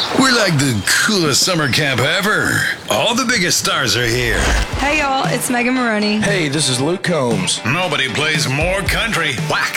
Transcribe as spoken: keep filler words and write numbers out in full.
We're like the coolest summer camp ever. All the biggest stars are here. Hey y'all, it's Megan Maroney. Hey, this is Luke Combs. Nobody plays more country. Wax